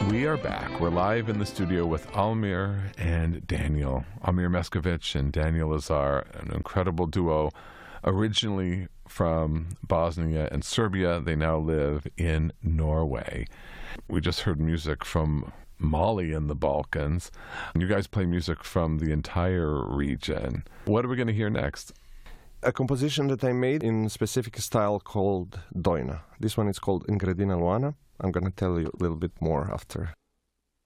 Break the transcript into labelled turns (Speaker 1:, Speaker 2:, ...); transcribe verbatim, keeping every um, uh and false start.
Speaker 1: We are back. We're live in the studio with Almir and Daniel. Almir Meskovich and Daniel Lazar, an incredible duo, originally from Bosnia and Serbia. They now live in Norway. We just heard music from Mali in the Balkans. You guys play music from the entire region. What are we going to hear next?
Speaker 2: A composition that I made in a specific style called Dojna. This one is called Ingredina Luana. I'm going to tell you a little bit more after.